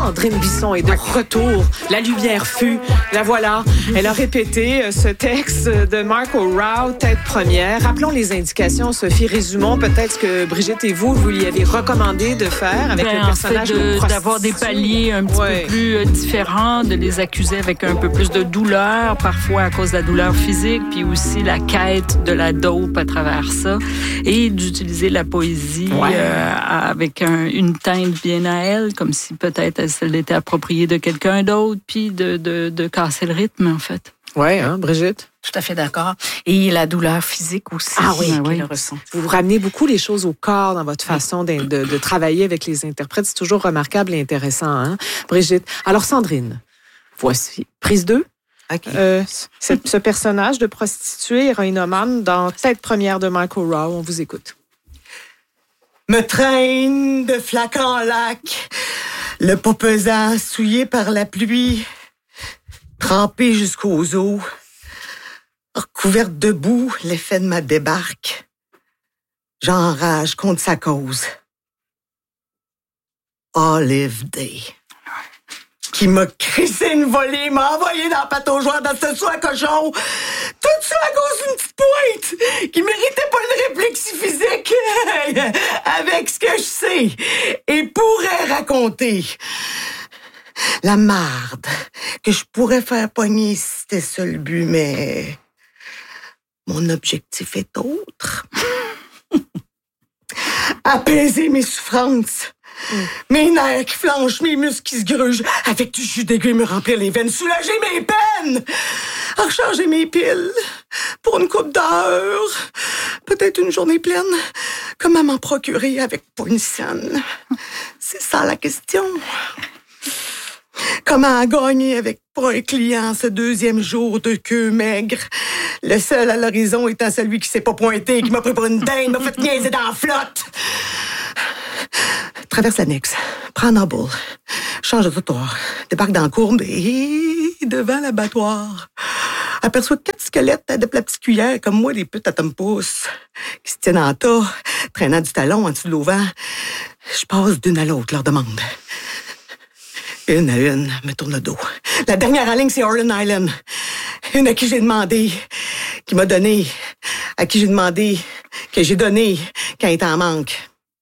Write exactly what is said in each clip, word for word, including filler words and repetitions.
Sandrine Bisson est de retour. La lumière fut. La voilà. Elle a répété ce texte de Marco Rao, tête première. Rappelons les indications, Sophie. Résumons peut-être ce que Brigitte et vous, vous lui avez recommandé de faire avec ben, le personnage en fait, de, de d'avoir des paliers un petit ouais. peu plus euh, différents, de les accuser avec un peu plus de douleur, parfois à cause de la douleur physique, puis aussi la quête de la dope à travers ça, et d'utiliser la poésie ouais. euh, avec un, une teinte bien à elle, comme si peut-être elle était appropriée de quelqu'un d'autre, puis de, de, de casser le rythme, en fait. Oui, hein, Brigitte? Tout à fait d'accord. Et la douleur physique aussi. Ah oui, qu'elle oui. ressent. Vous, vous ramenez beaucoup les choses au corps dans votre façon de, de, de travailler avec les interprètes. C'est toujours remarquable et intéressant, hein, Brigitte? Alors, Sandrine, voici. Prise deux. Okay. Euh, ce, ce personnage de prostituée héroïnomane dans Tête première de Michael Rowe. On vous écoute. Me traîne de flac en lac, le pas pesant, souillé par la pluie, trempé jusqu'aux os, recouverte de boue, l'effet de ma débarque. J'enrage contre sa cause. Olive Day. Qui m'a crissé une volée, m'a envoyé dans le pâteau joueur dans ce soir cochon. Tout ça à cause d'une petite pointe qui méritait pas une réplique si physique avec ce que je sais et pourrais raconter. La marde que je pourrais faire pogner si c'était ça le but, mais mon objectif est autre. Apaiser mes souffrances. Mm. Mes nerfs qui flanchent, mes muscles qui se grugent, avec du jus d'aiguille me remplir les veines, soulager mes peines, recharger mes piles pour une couple d'heures, peut-être une journée pleine. Comment m'en procurer avec pas une scène? C'est ça la question. Comment gagner avec pas un client ce deuxième jour de queue maigre? Le seul à l'horizon étant celui qui s'est pas pointé, qui m'a pris pour une dinde, m'a fait niaiser dans la flotte. Traverse l'annexe, prends un boule, change de trottoir, débarque dans la courbe et devant l'abattoir. Aperçois quatre squelettes à de la petite cuillère comme moi, des putes à tom pouce, qui se tiennent en tas, traînant du talon en dessous de l'auvent. Je passe d'une à l'autre, leur demande. Une à une, me tourne le dos. La dernière en ligne, c'est Orland Island. Une à qui j'ai demandé, qui m'a donné, à qui j'ai demandé, que j'ai donné quand il était en manque.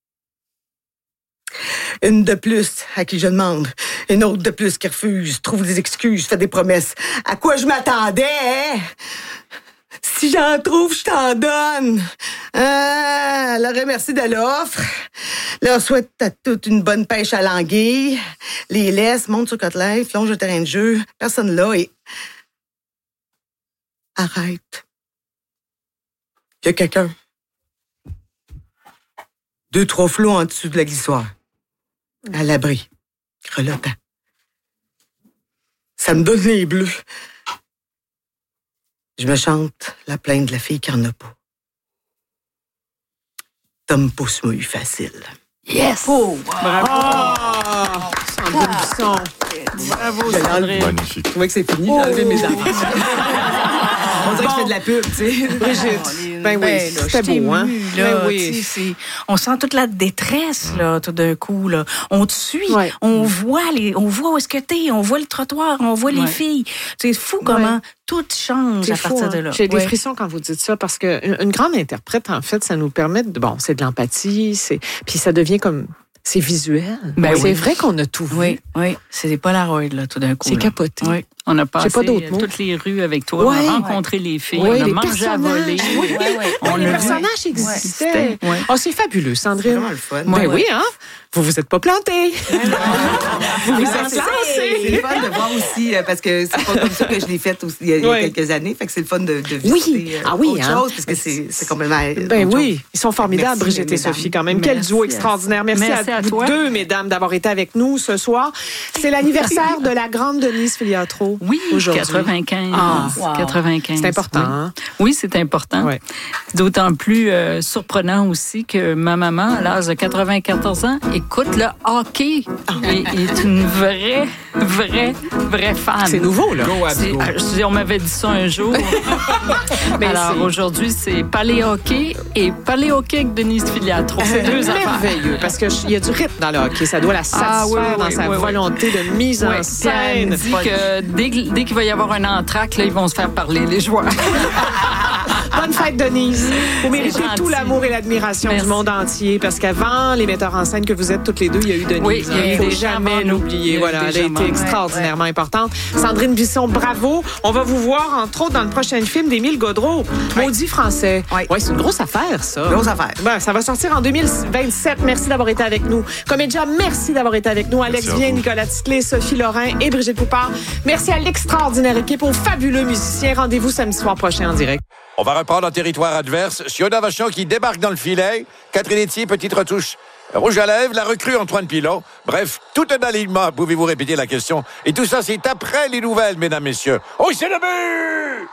Une de plus à qui je demande, une autre de plus qui refuse, trouve des excuses, fait des promesses. À quoi je m'attendais, hein? Si j'en trouve, je t'en donne. Ah, leur remercie de l'offre. Leur souhaite à toute une bonne pêche à l'anguille. Les laisse, monte sur Côte-Life, longe le terrain de jeu. Personne là et... Arrête. Il y a quelqu'un. Deux, trois flots en dessous de la glissoire. À l'abri. Grelottant. Ça me donne les bleus. Je me chante la plainte de la fille qui en a pas. Tom pousse m'a eu facile. Yes! Oh! Bravo! Oh, Sandrine Bisson. Bravo, Sandrine. Magnifique. Je trouvais que c'est fini, j'ai enlevé mes enfants. On dirait bon. Que je fais de la pub, tu sais. Brigitte. Oh, ben oui, ben, là, c'était beau, hein? Là, ben oui. C'est, on sent toute la détresse, là, tout d'un coup, là. On te suit, ouais. on voit les, on voit où est-ce que t'es, on voit le trottoir, on voit ouais. les filles. C'est fou comment ouais. tout change c'est à partir fou, de là. Hein? J'ai ouais. des frissons quand vous dites ça, parce qu'une une grande interprète, en fait, ça nous permet de, bon, c'est de l'empathie, c'est, puis ça devient comme, c'est visuel. Ben c'est oui. vrai qu'on a tout vu. Oui, oui. C'est des Polaroids, là, tout d'un coup. C'est là. Capoté. Oui. On a passé pas d'autres mots. toutes les rues avec toi. Ouais. On a rencontré les filles. Ouais, on a les mangé à voler. Oui, oui, oui. On les a personnages vu. existaient. Ouais. Oh, c'est fabuleux, Sandrine. C'est vraiment le fun. Ben ouais, oui, ouais. hein? Vous vous êtes pas plantés. vous vous êtes lancés. C'est le fun de voir aussi, parce que c'est pas comme ça que je l'ai fait aussi il y a, oui. quelques années. Fait que c'est le fun de, de visiter oui. ah, oui, autre hein? chose, parce que c'est, c'est complètement... Ben oui, ils sont formidables, Merci, Brigitte et Sophie, quand même. Quel Merci duo extraordinaire. Merci, Merci à, à vous toi. deux, mesdames, d'avoir été avec nous ce soir. C'est l'anniversaire de la grande Denise Filiatro. Véro? Oui, aujourd'hui. quatre-vingt-quinze. Ah, wow. quatre-vingt-quinze. C'est important, oui. hein? Oui, c'est important. Ouais. C'est d'autant plus euh, surprenant aussi que ma maman, à l'âge de quatre-vingt-quatorze ans, écoute le hockey et est une vraie, vraie, vraie fan. C'est nouveau, là. Go, C'est, go. euh, on m'avait dit ça un jour. Mais Alors c'est- aujourd'hui, c'est paléhockey et paléhockey avec Denise Filiatro. C'est deux affaires. Merveilleux, parce qu'il y a du rythme dans le hockey. Ça doit la satisfaire Ah, oui, oui, dans oui, sa oui, oui. volonté de mise Ouais, en puis elle me scène. dit que dès, que- dès qu'il va y avoir un entracte, là, ils vont se faire parler, les joueurs. Bonne fête, Denise. Vous méritez gentil. tout l'amour et l'admiration Merci. du monde entier, parce qu'avant les metteurs en scène que vous êtes toutes les deux, il y a eu Denise. Oui, il y a hein. eu faut des jamais gens avant nous. Il y l'oublier. a eu Voilà, des elle a gens été avant. extraordinairement importante. Sandrine Bisson, bravo. On va vous voir, entre autres, dans le prochain film d'Émile Gaudreau, Maudit français. Oui. Ouais, c'est une grosse affaire, ça. Grosse affaire. Ben, ça va sortir en deux mille vingt-sept. Merci d'avoir été avec nous. Comédia, merci d'avoir été avec nous. Alex Merci à Vien, vous. Nicolas Titley, Sophie Lorrain et Brigitte Poupard. Merci à l'extraordinaire équipe, aux fabuleux musiciens. Rendez-vous samedi soir prochain en direct. On va reprendre en territoire adverse. Siona Vachon qui débarque dans le filet. Catherine Etier, petite retouche rouge à lèvres. La recrue Antoine Pilon. Bref, tout un alignement. Pouvez-vous répéter la question? Et tout ça, c'est après les nouvelles, mesdames, messieurs. Oh, c'est le but!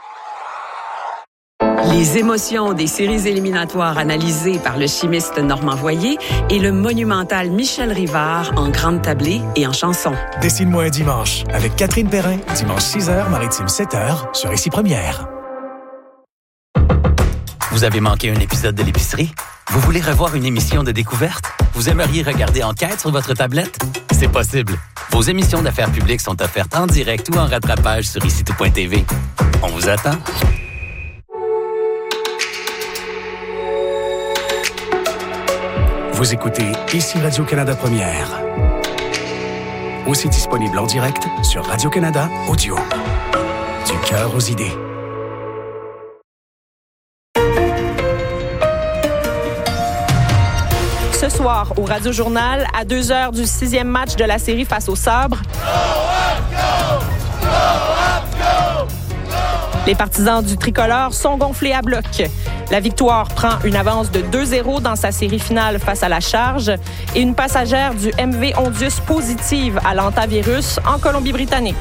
Les émotions des séries éliminatoires analysées par le chimiste Normand Voyer et le monumental Michel Rivard en grande tablée et en chanson. Dessine-moi un dimanche avec Catherine Perrin, dimanche six heures, Maritime sept heures, sur Ici Première. Vous avez manqué un épisode de l'épicerie? Vous voulez revoir une émission de découverte? Vous aimeriez regarder Enquête sur votre tablette? C'est possible. Vos émissions d'affaires publiques sont offertes en direct ou en rattrapage sur ici tout point t v. On vous attend. Vous écoutez Ici Radio-Canada Première. Aussi disponible en direct sur Radio-Canada Audio. Du cœur aux idées. Ce soir, au Radio-Journal, à deux heures du sixième match de la série face au Sabre. Les partisans du tricolore sont gonflés à bloc. La Victoire prend une avance de deux zéro dans sa série finale face à la Charge et une passagère du M V Ondius positive à l'antavirus en Colombie-Britannique.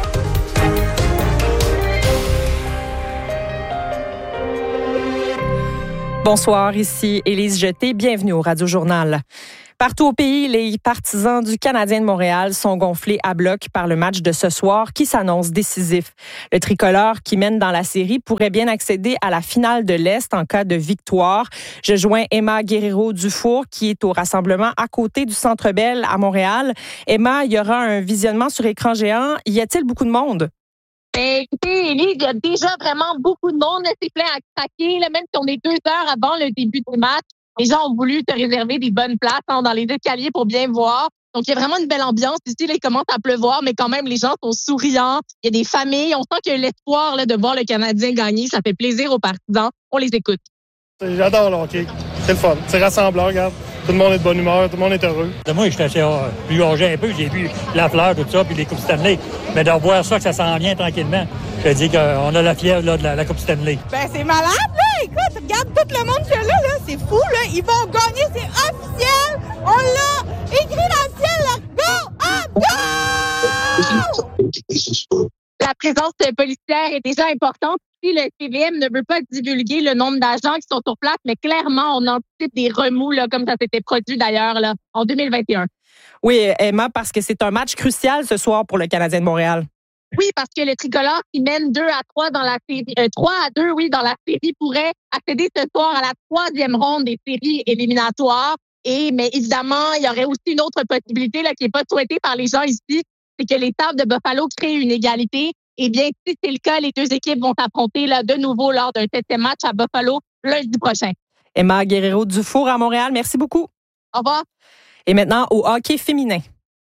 Bonsoir, ici Élise Jeté. Bienvenue au Radio-Journal. Partout au pays, les partisans du Canadien de Montréal sont gonflés à bloc par le match de ce soir qui s'annonce décisif. Le tricolore qui mène dans la série pourrait bien accéder à la finale de l'Est en cas de victoire. Je joins Emma Guerrero-Dufour qui est au rassemblement à côté du Centre Bell à Montréal. Emma, il y aura un visionnement sur écran géant. Y a-t-il beaucoup de monde? Ben, écoutez, Élie, il y a déjà vraiment beaucoup de monde. C'est plein à craquer. Là, même si on est deux heures avant le début du match, les gens ont voulu te réserver des bonnes places hein, dans les escaliers pour bien voir. Donc, il y a vraiment une belle ambiance. Ici, là, il commence à pleuvoir, mais quand même, les gens sont souriants. Il y a des familles. On sent qu'il y a l'espoir là, de voir le Canadien gagner. Ça fait plaisir aux partisans. On les écoute. J'adore le hockey. C'est le fun. C'est rassemblant, regarde. Tout le monde est de bonne humeur, tout le monde est heureux. Moi, j'étais assez euh, plus âgé un peu. J'ai vu la fleur, tout ça, puis les Coupes Stanley. Mais de revoir ça, que ça s'en vient tranquillement, je dis qu'on a la fièvre là, de la, la Coupe Stanley. Ben, c'est malade, là! Écoute, regarde tout le monde qu'il y a là, là. C'est fou, là. Ils vont gagner, c'est officiel! On l'a écrit dans le ciel, là! Go! Up, go! La présence policière est déjà importante. Le C V M ne veut pas divulguer le nombre d'agents qui sont sur place, mais clairement, on anticipe des remous, là, comme ça s'était produit d'ailleurs là, en deux mille vingt et un. Oui, Emma, parce que c'est un match crucial ce soir pour le Canadien de Montréal. Oui, parce que le tricolore qui mène deux à trois dans la série, euh, trois à deux, oui, dans la série, pourrait accéder ce soir à la troisième ronde des séries éliminatoires. Et, mais évidemment, il y aurait aussi une autre possibilité là, qui n'est pas souhaitée par les gens ici, c'est que les Sabres de Buffalo créent une égalité. Eh bien, si c'est le cas, les deux équipes vont s'affronter là, de nouveau lors d'un septième match à Buffalo lundi prochain. Emma Guerrero-Dufour à Montréal, merci beaucoup. Au revoir. Et maintenant, au hockey féminin.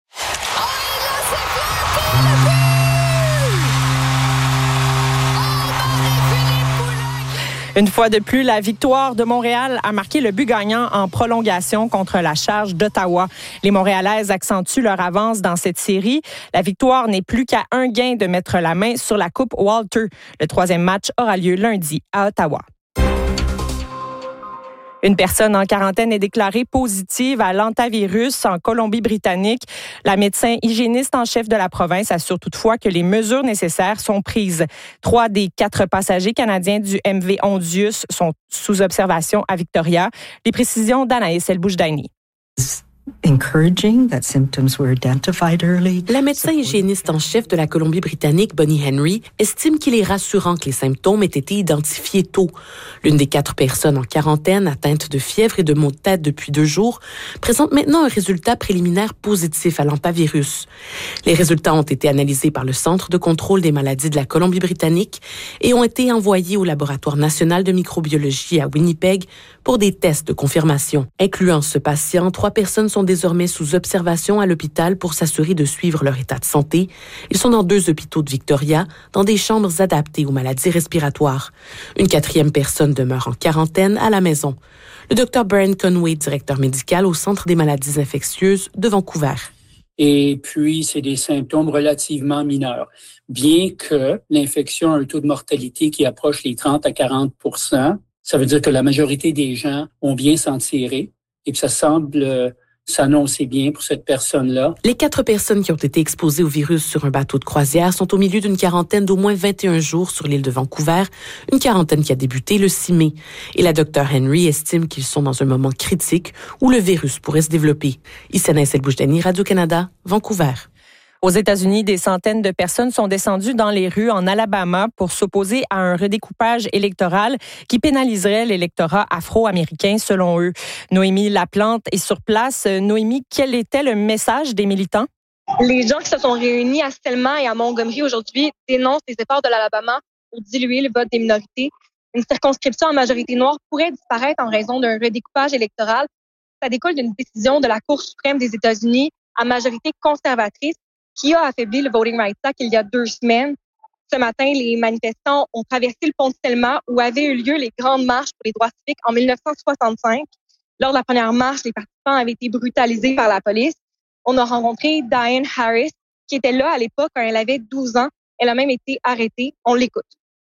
Une fois de plus, la victoire de Montréal a marqué le but gagnant en prolongation contre la Charge d'Ottawa. Les Montréalaises accentuent leur avance dans cette série. La victoire n'est plus qu'à un gain de mettre la main sur la Coupe Walter. Le troisième match aura lieu lundi à Ottawa. Une personne en quarantaine est déclarée positive à l'hantavirus en Colombie-Britannique. La médecin hygiéniste en chef de la province assure toutefois que les mesures nécessaires sont prises. Trois des quatre passagers canadiens du M V Hondius sont sous observation à Victoria. Les précisions d'Anaïs El-Boujdaini. La médecin hygiéniste en chef de la Colombie-Britannique, Bonnie Henry, estime qu'il est rassurant que les symptômes aient été identifiés tôt. L'une des quatre personnes en quarantaine atteintes de fièvre et de maux de tête depuis deux jours présente maintenant un résultat préliminaire positif à l'hantavirus. Les résultats ont été analysés par le Centre de contrôle des maladies de la Colombie-Britannique et ont été envoyés au Laboratoire national de microbiologie à Winnipeg pour des tests de confirmation. Incluant ce patient, trois personnes sont désormais sous observation à l'hôpital pour s'assurer de suivre leur état de santé. Ils sont dans deux hôpitaux de Victoria, dans des chambres adaptées aux maladies respiratoires. Une quatrième personne demeure en quarantaine à la maison. Le docteur Brian Conway, directeur médical au Centre des maladies infectieuses de Vancouver. Et puis, c'est des symptômes relativement mineurs. Bien que l'infection a un taux de mortalité qui approche les trente à quarante pour cent, ça veut dire que la majorité des gens ont bien s'en tirer et puis ça semble euh, s'annoncer bien pour cette personne-là. Les quatre personnes qui ont été exposées au virus sur un bateau de croisière sont au milieu d'une quarantaine d'au moins vingt et un jours sur l'île de Vancouver, une quarantaine qui a débuté le six mai. Et la docteure Henry estime qu'ils sont dans un moment critique où le virus pourrait se développer. Ici Anaïs El-Boujdaini, Radio-Canada, Vancouver. Aux États-Unis, des centaines de personnes sont descendues dans les rues en Alabama pour s'opposer à un redécoupage électoral qui pénaliserait l'électorat afro-américain, selon eux. Noémie Laplante est sur place. Noémie, quel était le message des militants? Les gens qui se sont réunis à Selma et à Montgomery aujourd'hui dénoncent les efforts de l'Alabama pour diluer le vote des minorités. Une circonscription en majorité noire pourrait disparaître en raison d'un redécoupage électoral. Ça découle d'une décision de la Cour suprême des États-Unis à majorité conservatrice qui a affaibli le Voting Rights Act il y a deux semaines. Ce matin, les manifestants ont traversé le pont de Selma où avaient eu lieu les grandes marches pour les droits civiques en dix-neuf cent soixante-cinq. Lors de la première marche, les participants avaient été brutalisés par la police. On a rencontré Diane Harris, qui était là à l'époque quand elle avait douze ans. Elle a même été arrêtée. On l'écoute.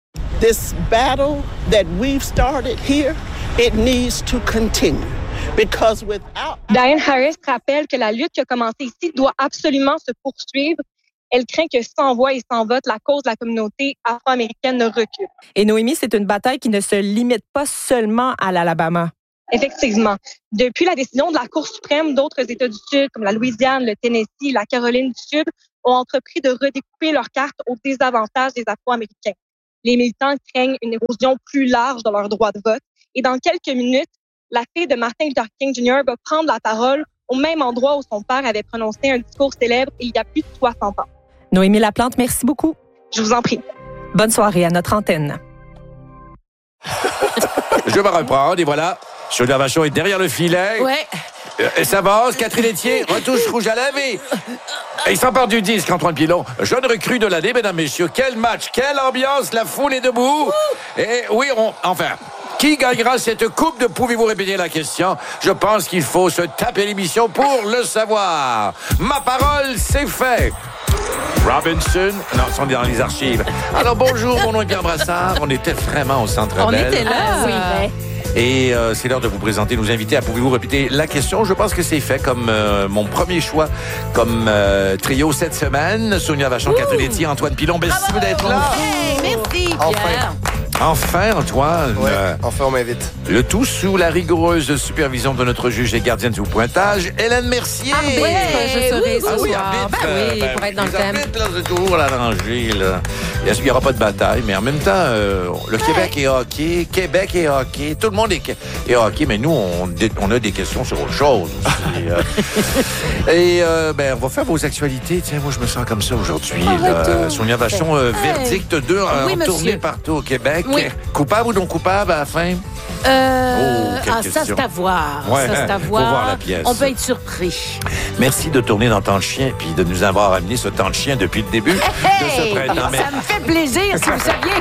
This battle that we've started here, it needs to continue. Because without... Diane Harris rappelle que la lutte qui a commencé ici doit absolument se poursuivre. Elle craint que sans voix et sans vote, la cause de la communauté afro-américaine ne recule. Et Noémie, c'est une bataille qui ne se limite pas seulement à l'Alabama. Effectivement. Depuis la décision de la Cour suprême, d'autres États du Sud, comme la Louisiane, le Tennessee, la Caroline du Sud, ont entrepris de redécouper leurs cartes au désavantage des Afro-Américains. Les militants craignent une érosion plus large de leur droit de vote. Et dans quelques minutes, la fille de Martin Luther King junior va prendre la parole au même endroit où son père avait prononcé un discours célèbre il y a plus de soixante ans. Noémie Laplante, merci beaucoup. Je vous en prie. Bonne soirée à notre antenne. Je vais reprendre et voilà, Sonia Vachon est derrière le filet. Ouais. Et ça avance, Catherine Etier, retouche rouge à lèvres et... et il s'empare du disque, Antoine Pilon. Jeune recrue de l'année, mesdames, messieurs. Quel match, quelle ambiance, la foule est debout. Ouh. Et oui, on... enfin... Qui gagnera cette coupe de Pouvez-vous répéter la question? Je pense qu'il faut se taper l'émission pour le savoir. Ma parole, c'est fait. Robinson, non, ils sont dans les archives. Alors bonjour, mon nom est Pierre Brassard. On était vraiment au Centre Bell. On était là, ah, oui. Ouais. Et euh, c'est l'heure de vous présenter, nous inviter à Pouvez-vous répéter la question? Je pense que c'est fait comme euh, mon premier choix comme euh, trio cette semaine. Sonia Vachon, Catherine Etier, Antoine Pilon. Merci d'être là. Hey, merci, Pierre. Enfin. Enfin, Antoine. Ouais, euh, enfin, on m'invite. Le tout sous la rigoureuse supervision de notre juge et gardienne au pointage, Hélène Mercier. Arbitre, je serai ce ah, oui, soir. arbitre, Ben oui, ben, pour être dans le thème. Arbitre, là, c'est toujours la rangée, là. Il n'y aura pas de bataille, mais en même temps, euh, le ouais. Québec est hockey, Québec est hockey, tout le monde est, est hockey, mais nous, on, on a des questions sur autre chose aussi. euh. Et euh, ben, on va faire vos actualités. Tiens, moi, je me sens comme ça aujourd'hui. Oh, Sonia Vachon, euh, hey. verdict deux oui, en tournée partout au Québec. Oui. Coupable ou non coupable à la fin? Euh, oh, ah, ça, c'est à voir. Ouais, ça, c'est à voir. Faut voir la pièce. On peut être surpris. Merci de tourner dans Temps de chien puis de nous avoir amené ce temps de chien depuis le début hey, de ce printemps. ça me fait plaisir, si vous saviez.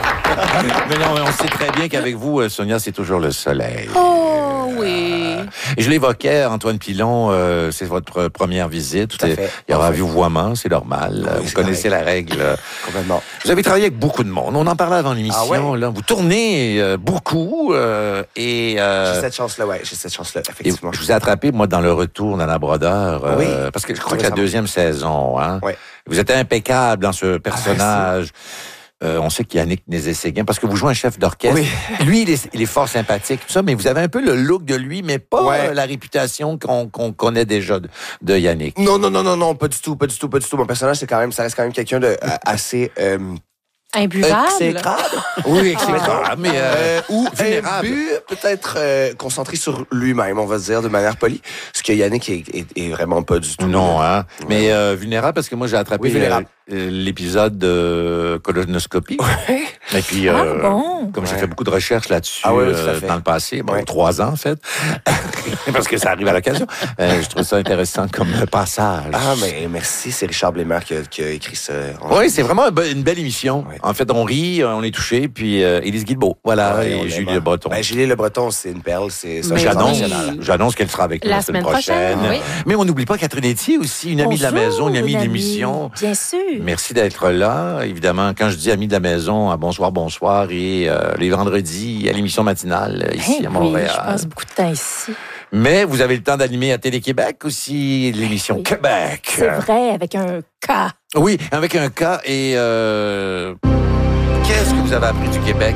Mais non, mais on sait très bien qu'avec vous, Sonia, c'est toujours le soleil. Oh, oui. Et je l'évoquais, Antoine Pilon, euh, c'est votre première visite. Tout à fait. Il y aura vu vouvoiement, c'est normal. Oui, vous c'est connaissez la règle. Complètement. Vous avez travaillé avec beaucoup de monde. On en parlait avant l'émission. Ah ouais? Là. Vous tournez euh, beaucoup. Euh, et euh, J'ai cette chance-là, oui. J'ai cette chance-là, effectivement. Je vous ai attrapé, moi, dans le retour d'Anna Brodeur. Euh, oui. Parce que je crois que la deuxième saison, hein, oui. Vous êtes impeccable dans ce personnage. Ah, Euh, on sait qu'Yannick Nézet-Séguin, parce que vous jouez un chef d'orchestre. Oui. Lui, il est, il est fort sympathique, tout ça, mais vous avez un peu le look de lui, mais pas ouais. euh, la réputation qu'on, qu'on connaît déjà de, de Yannick. Non, non, non, non, non, pas du tout, pas du tout, pas du tout. Mon personnage, c'est quand même, ça reste quand même quelqu'un de euh, assez... Euh, Imbuvable. Exécrable. Oui, exécrable, mais euh, euh, ou vulnérable. Imbu, peut-être euh, concentré sur lui-même, on va dire, de manière polie. Ce que Yannick est, est, est vraiment pas du tout. Non, hein. Ouais. Mais euh, vulnérable, parce que moi, j'ai attrapé oui, euh, l'épisode de colonoscopie. Ouais. Et puis, ah, euh, bon. comme j'ai ouais. fait beaucoup de recherches là-dessus ah, oui, euh, dans le passé, bon, ouais. trois ans, en fait, parce que ça arrive à l'occasion, euh, je trouve ça intéressant comme passage. Ah, mais merci, c'est Richard Blémer qui a, qui a écrit ça. Oui, c'est vraiment une belle émission. Ouais. En fait, on rit, on est touché, puis euh, Élise Guilbeault, voilà, ouais, et Julie Le Breton. Ben, Julie Le Breton, c'est une perle, c'est ça. J'annonce, j'annonce qu'elle sera avec nous la, la semaine prochaine. prochaine. Oui. Mais on n'oublie pas Catherine Etier aussi, une amie Bonjour, de la maison, une amie une de amie. l'émission. Bien sûr. Merci d'être là. Évidemment, quand je dis amie de la maison, à Bonsoir, Bonsoir, et euh, les vendredis à l'émission matinale ici hey, à Montréal. Oui, je passe beaucoup de temps ici. Mais vous avez le temps d'animer à Télé-Québec aussi, l'émission oui. Québec. C'est vrai, avec un K. Oui, avec un K. Et euh, qu'est-ce que vous avez appris du Québec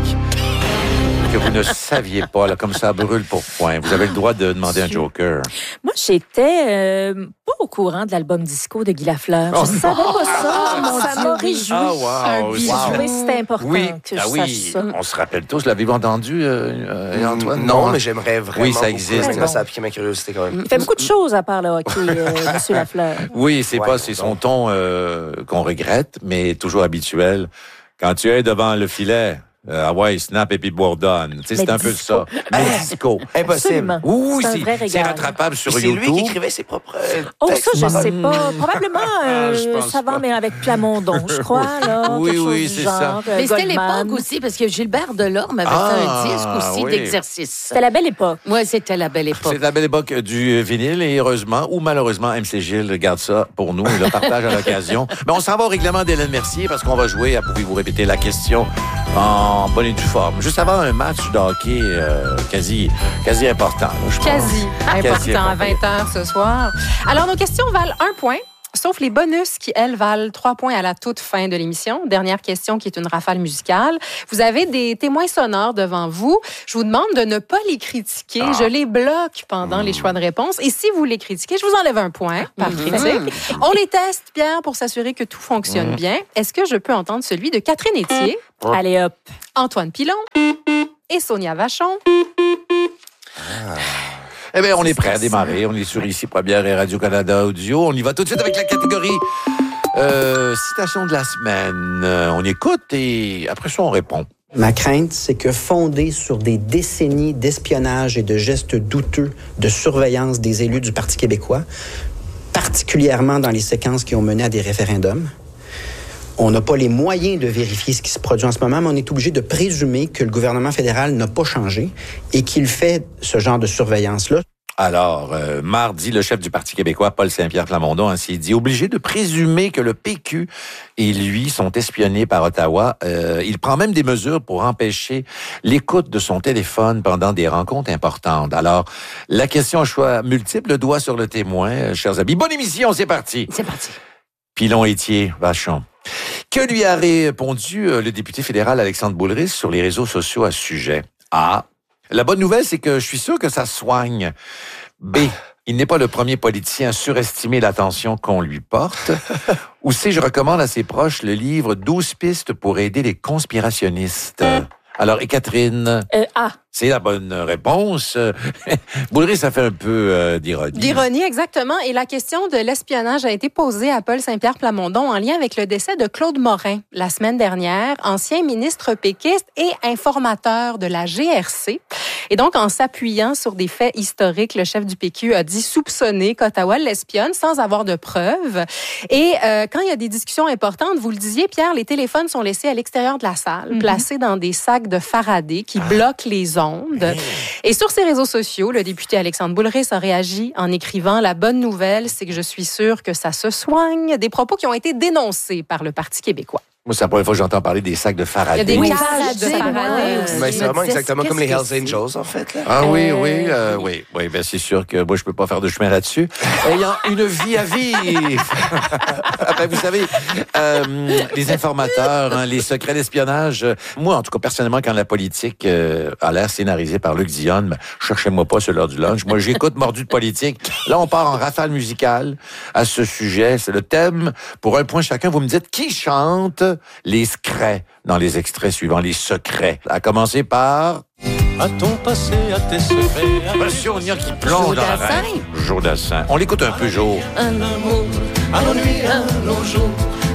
que vous ne saviez pas, là, comme ça, brûle pour point? Vous avez le droit de demander un joker. Moi, j'étais euh, pas au courant de l'album disco de Guy Lafleur. Je ne oh. savais pas ça. Mon ça m'a réjoui. Ah, wow, un bijou. Wow. C'était important oui. que ah, je oui. sache ça. On se rappelle tous. L'avez-vous entendu, euh, Antoine? Non, mais j'aimerais vraiment. Oui, ça existe. Bon. Ça a piqué ma curiosité quand même. Il fait beaucoup de choses à part le hockey, euh, M. Lafleur. Oui, c'est ouais, pas, c'est son ton euh, qu'on regrette, mais toujours habituel. Quand tu es devant le filet... Euh, ah ouais, snap et puis bourdonne. Tu sais, c'est un peu ça. Mais disco. Impossible. Oui, c'est, c'est rattrapable sur c'est YouTube. C'est lui qui écrivait ses propres oh, textes. Oh, ça, je sais pas. Probablement euh, ah, savant, mais avec Plamondon, je crois. Là, oui, quelque oui, chose c'est genre, ça. Euh, mais c'était Goldman. l'époque aussi, parce que Gilbert Delorme avait ah, fait un disque aussi oui. d'exercice. C'était la belle époque. Oui, c'était la belle époque. C'est la belle époque du vinyle, et heureusement, ou malheureusement, M C Gilles garde ça pour nous et le partage à l'occasion. Mais on s'en va au règlement d'Hélène Mercier, parce qu'on va jouer à Pouvez-vous répéter la question en bonne et due forme. Juste avant un match de hockey euh, quasi, quasi important. Là, je quasi, pense. important quasi important à vingt heures ce soir. Alors, nos questions valent un point. Sauf les bonus qui, elles, valent trois points à la toute fin de l'émission. Dernière question qui est une rafale musicale. Vous avez des témoins sonores devant vous. Je vous demande de ne pas les critiquer. Ah. Je les bloque pendant mmh. les choix de réponse. Et si vous les critiquez, je vous enlève un point par mmh. critique. On les teste, Pierre, pour s'assurer que tout fonctionne mmh. bien. Est-ce que je peux entendre celui de Catherine Etier? Mmh. Allez, hop. Antoine Pilon et Sonia Vachon. Ah. Eh bien, on est prêt à démarrer. On est sur Ici Première et Radio-Canada Audio. On y va tout de suite avec la catégorie euh, citation de la semaine. On écoute et après ça, on répond. Ma crainte, c'est que fondée sur des décennies d'espionnage et de gestes douteux de surveillance des élus du Parti québécois, particulièrement dans les séquences qui ont mené à des référendums, on n'a pas les moyens de vérifier ce qui se produit en ce moment, mais on est obligé de présumer que le gouvernement fédéral n'a pas changé et qu'il fait ce genre de surveillance-là. Alors, euh, mardi, le chef du Parti québécois, Paul Saint-Pierre Plamondon, hein, s'est dit obligé de présumer que le P Q et lui sont espionnés par Ottawa. Euh, il prend même des mesures pour empêcher l'écoute de son téléphone pendant des rencontres importantes. Alors, la question à choix multiple, le doigt sur le témoin, euh, chers amis. Bonne émission, c'est parti. C'est parti. Pilon, Etier, Vachon. Que lui a répondu euh, le député fédéral Alexandre Boulris sur les réseaux sociaux à ce sujet? A. La bonne nouvelle, c'est que je suis sûr que ça soigne. B. Il n'est pas le premier politicien à surestimer l'attention qu'on lui porte. Ou C. Je recommande à ses proches le livre douze pistes pour aider les conspirationnistes. Alors, et Catherine? Euh, A. C'est la bonne réponse. Boudry, ça fait un peu euh, d'ironie. D'ironie, exactement. Et la question de l'espionnage a été posée à Paul Saint-Pierre Plamondon en lien avec le décès de Claude Morin la semaine dernière, ancien ministre péquiste et informateur de la G R C. Et donc, en s'appuyant sur des faits historiques, le chef du P Q a dit soupçonner qu'Ottawa l'espionne sans avoir de preuves. Et euh, quand il y a des discussions importantes, vous le disiez, Pierre, les téléphones sont laissés à l'extérieur de la salle, mm-hmm. placés dans des sacs de Faraday qui ah. bloquent les ondes. Et sur ses réseaux sociaux, le député Alexandre Boulris a réagi en écrivant « La bonne nouvelle, c'est que je suis sûr que ça se soigne », des propos qui ont été dénoncés par le Parti québécois. Moi, c'est la première fois que j'entends parler des sacs de Faraday. Il y a des oui. cages de Faraday aussi. Mais c'est vraiment exactement comme les Hells Angels, en fait. Là. Ah euh... oui, oui, euh, oui, oui. Ben c'est sûr que moi, je peux pas faire de chemin là-dessus. Ayant une vie à vivre. Ben, vous savez, euh, les informateurs, hein, les secrets d'espionnage. Moi, en tout cas, personnellement, quand la politique euh, a l'air scénarisée par Luc Dionne, cherchez-moi pas sur l'heure du lunch. Moi, j'écoute Mordu de politique. Là, on part en rafale musicale à ce sujet. C'est le thème. Pour un point chacun, vous me dites qui chante les secrets dans les extraits suivants, les secrets. À commencer par... A-t-on passé à tes secrets? Monsieur Ognon qui plonge dans la reine. Joe Dassin. On l'écoute un peu, Joe. Un amour, à nos nuits, à nos jours.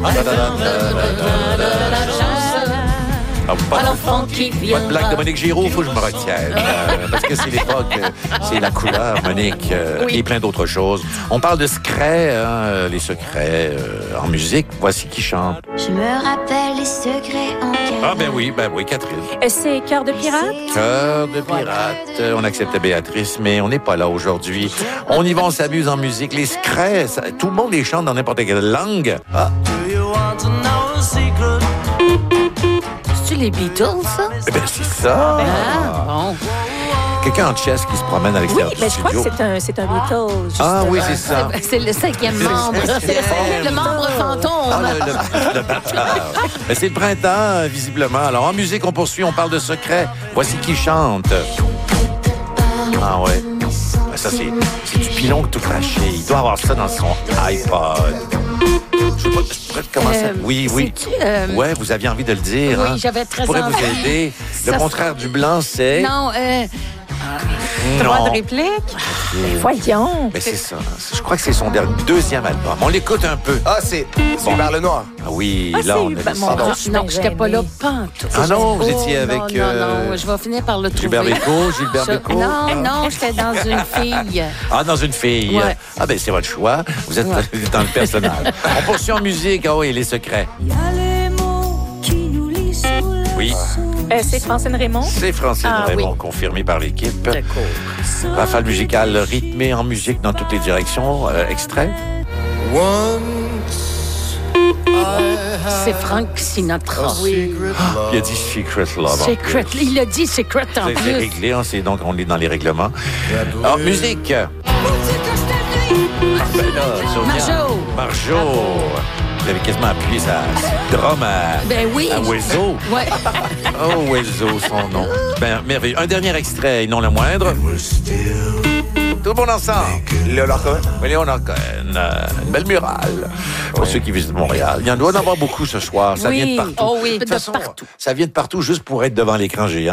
Pas, l'enfant qui vient. Pas de blague de Monique Giroux, il faut que je me retienne. Euh, parce que c'est l'époque, c'est la couleur, Monique, euh, oui. et plein d'autres choses. On parle de secrets, hein, les secrets euh, en musique. Voici qui chante. Je me rappelle les secrets en Catherine. Ah ben oui, ben oui, Catherine. C'est Cœur de pirate? Cœur de pirate. On accepte Béatrice, mais on n'est pas là aujourd'hui. On y va, on s'amuse en musique. Les secrets, ça, tout le monde les chante dans n'importe quelle langue. Ah. Les Beatles, ça? Eh bien, c'est ça. Ah, bon. Quelqu'un en chess qui se promène à l'extérieur oui, du ben, studio. Je crois que c'est un, c'est un Beatles. Justement. Ah oui, c'est ça. C'est, c'est le cinquième membre. C'est le cinquième le membre fantôme. Ah, le, le, le batteur. Ben, c'est le printemps, visiblement. Alors, en musique, on poursuit, on parle de secrets. Voici qui chante. Ah ouais. Ben, ça, c'est, c'est du pilon tout craché. Il doit avoir ça dans son iPod. Je sais pas, je pourrais commencer. Euh, oui, oui. Euh... Ouais, vous aviez envie de le dire. Oui, hein? j'avais très envie. Je pourrais vous aider. Le contraire du blanc, c'est... Non, euh... Droit de réplique? Mais voyons. Mais c'est ça. Je crois que c'est son dernier, deuxième album. On l'écoute un peu. Ah, c'est bon. Vers le noir. Ah oui, ah, là, on a ben, mon Dieu, non, je n'étais pas là, pantoute. Ah non, vous étiez oh, avec... Non, euh... non, non, je vais finir par le trouver. Gilbert Bécaud, Gilbert je... Bécaud. Non, non, j'étais dans une fille. Ah, dans une fille. Ouais. Ah ben, c'est votre choix. Vous êtes ouais. dans le personnage. On poursuit en musique. Ah oui, les secrets. Il y a les mots qui nous lisent sous le Oui. Euh, c'est Francine Raymond? C'est Francine ah, Raymond, oui. confirmé par l'équipe. D'accord. Rafale musicale rythmée en musique dans toutes les directions. Euh, extrait. C'est Frank Sinatra. Oui. Il a dit Secret Love. Secret. Il a dit Secret en c'est, plus. C'est réglé, hein, c'est donc on est dans les règlements. Alors, musique. Ben là, Marjo. Marjo. Vous avez quasiment appuyé sa drum à, ben oui. à Oiseau. Ouais. Oh, Oiseau, son nom. Ben, merveilleux. Un dernier extrait, et non le moindre. Tout le monde ensemble. Léonard Cohen. Léonard Cohen. Euh, une belle murale. Pour ouais. ceux qui visitent Montréal. Il y en doit en avoir beaucoup ce soir. Ça oui. vient de partout. Oh oui, de, de façon, partout. Ça vient de partout juste pour être devant l'écran géant.